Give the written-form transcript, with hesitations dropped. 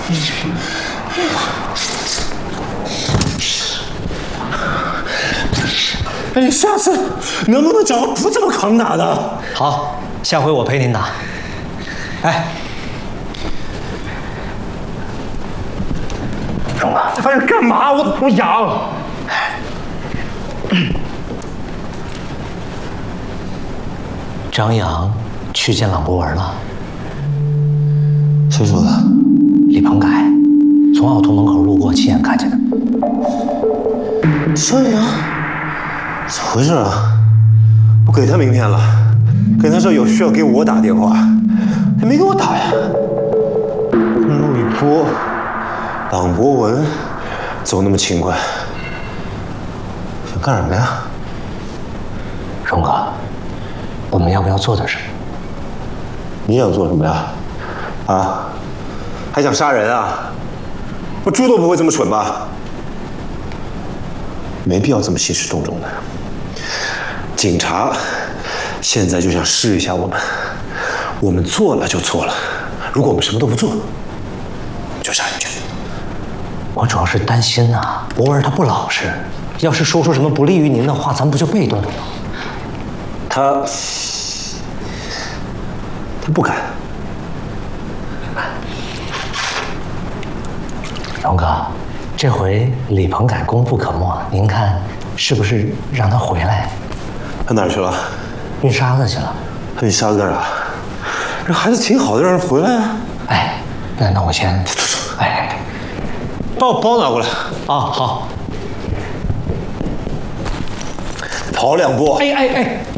哎，你下次能不能找个不这么扛打的？ 好，下回我陪您打。哎，荣哥， 哎，干嘛？我痒。 张扬去见朗博文了。 谁说的？ 李鹏改从奥图门口路过，亲眼看见的。 张扬，怎么回事啊？我给他名片了，跟他说有需要给我打电话，他没给我打呀。陆宇波、朗博文走那么勤快，想干什么呀？ 荣哥，我们要不要做点什么？ 你想做什么呀？啊？还想杀人啊？我猪都不会这么蠢吧？没必要这么兴师动众的。警察现在就想试一下我们，我们做了就错了。如果我们什么都不做，就杀进去。 我主要是担心啊，博文他不老实，要是说出什么不利于您的话，咱们不就被动了吗？ 他不敢。 荣哥，这回李鹏改功不可没，您看是不是让他回来？ 他哪儿去了？ 运沙子去了。 他运沙子干啥？这孩子挺好的，让人回来啊！ 哎，那我先，哎， 把我包拿过来。 啊，好。 跑2步。 哎。